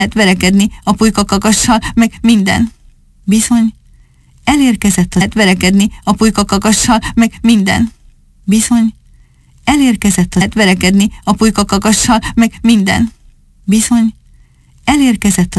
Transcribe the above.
verekedni a pulykakakassal, meg minden. Bizony, elérkezett az verekedni a pulykakakassal, meg minden. Bizony, elérkezett az verekedni a pulykakakassal, meg minden. Bizony, elérkezett